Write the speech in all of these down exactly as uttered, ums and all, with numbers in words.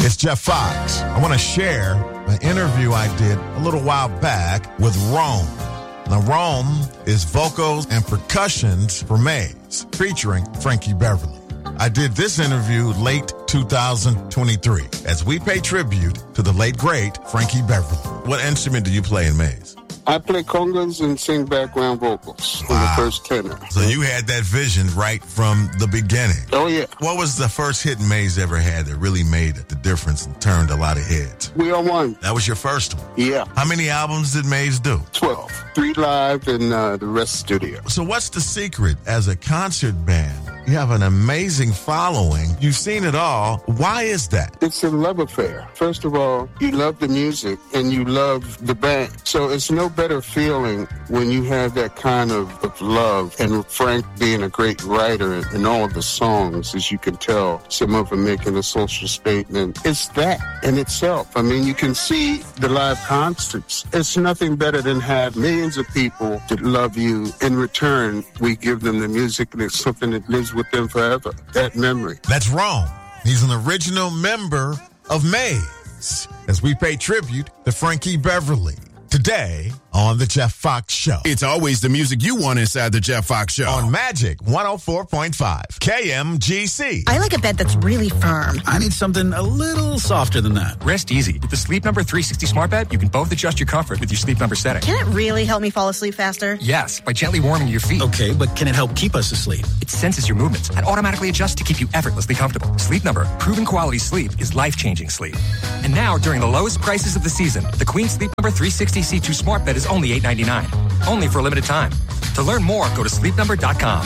It's Jeff Fox. I want to share an interview I did a little while back with Rome. Now, Rome is vocals and percussions for Maze, featuring Frankie Beverly. I did this interview late two thousand twenty-three as we pay tribute to the late, great Frankie Beverly. What instrument do you play in Maze? I play congas and sing background vocals in Wow. the first tenor. So you had that vision right from the beginning. Oh, yeah. What was the first hit Maze ever had that really made the difference and turned a lot of heads? We Are One. That was your first one? Yeah. How many albums did Maze do? twelve. Three live and uh, the rest studio. So what's the secret as a concert band? You have an amazing following. You've seen it all. Why is that? It's a love affair. First of all, you love the music and you love the band. So it's no better feeling when you have that kind of, of love. And Frank being a great writer and all of the songs, as you can tell, some of them making a social statement. It's that in itself. I mean, you can see the live concerts. It's nothing better than have millions of people that love you. In return, we give them the music and it's something that lives with them forever. That memory. That's Rome. He's an original member of Maze as we pay tribute to Frankie Beverly. Today on The Jeff Fox Show. It's always the music you want inside The Jeff Fox Show. On Magic one oh four point five, K M G C. I like a bed that's really firm. I need something a little softer than that. Rest easy. With the Sleep Number three sixty Smart Bed, you can both adjust your comfort with your Sleep Number setting. Can it really help me fall asleep faster? Yes, by gently warming your feet. Okay, but can it help keep us asleep? It senses your movements and automatically adjusts to keep you effortlessly comfortable. Sleep Number, proven quality sleep is life-changing sleep. And now, during the lowest prices of the season, the Queen Sleep Number three sixty C two Smart Bed is only eight ninety-nine. Only for a limited time. To learn more, go to sleep number dot com.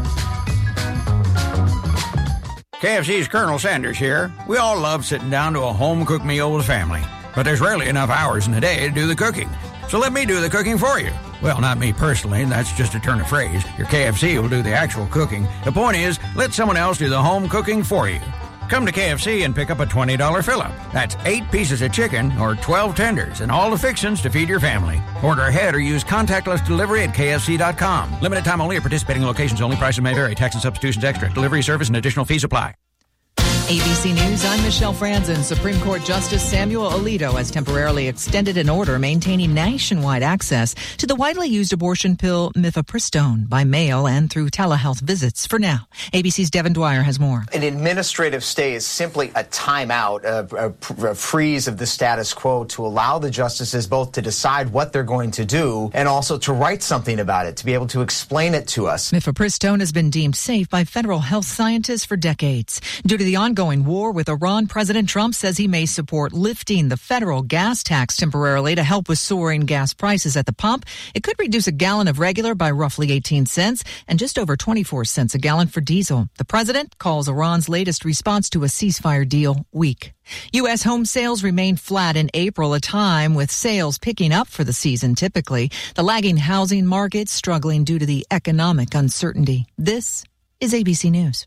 K F C's Colonel Sanders here. We all love sitting down to a home-cooked meal with family, but there's rarely enough hours in the day to do the cooking. So let me do the cooking for you. Well, not me personally, that's just a turn of phrase. Your K F C will do the actual cooking. The point is, let someone else do the home cooking for you. Come to K F C and pick up a twenty dollars fill-up. That's eight pieces of chicken or twelve tenders and all the fixings to feed your family. Order ahead or use contactless delivery at K F C dot com. Limited time only at participating locations only. Prices may vary. Tax and substitutions extra. Delivery service and additional fees apply. A B C News, I'm Michelle Franzen. Supreme Court Justice Samuel Alito has temporarily extended an order maintaining nationwide access to the widely used abortion pill mifepristone by mail and through telehealth visits for now. A B C's Devin Dwyer has more. An administrative stay is simply a timeout, a, a, a freeze of the status quo to allow the justices both to decide what they're going to do and also to write something about it, to be able to explain it to us. Mifepristone has been deemed safe by federal health scientists for decades. Due to the ongoing war with Iran, President Trump says he may support lifting the federal gas tax temporarily to help with soaring gas prices at the pump. It could reduce a gallon of regular by roughly eighteen cents and just over twenty-four cents a gallon for diesel. The president calls Iran's latest response to a ceasefire deal weak. U S home sales remained flat in April, a time with sales picking up for the season typically. The lagging housing market struggling due to the economic uncertainty. This is A B C News.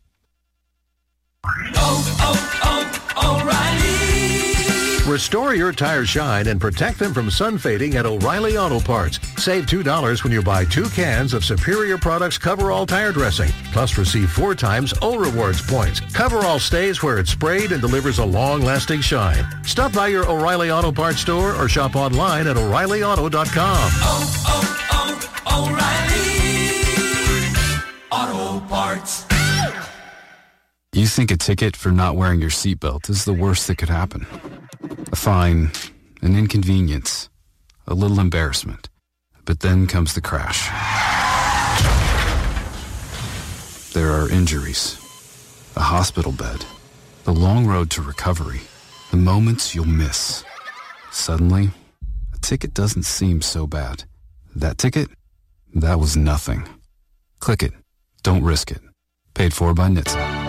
Oh, oh, oh, O'Reilly. Restore your tires shine and protect them from sun fading at O'Reilly Auto Parts. Save two dollars when you buy two cans of Superior Products Coverall tire dressing. Plus receive four times O Rewards points. Coverall stays where it's sprayed and delivers a long-lasting shine. Stop by your O'Reilly Auto Parts store or shop online at O'Reilly Auto dot com. Oh, oh, oh, O'Reilly Auto Parts. You think a ticket for not wearing your seatbelt is the worst that could happen. A fine, an inconvenience, a little embarrassment. But then comes the crash. There are injuries, a hospital bed, the long road to recovery, the moments you'll miss. Suddenly, a ticket doesn't seem so bad. That ticket? That was nothing. Click it. Don't risk it. Paid for by N H T S A.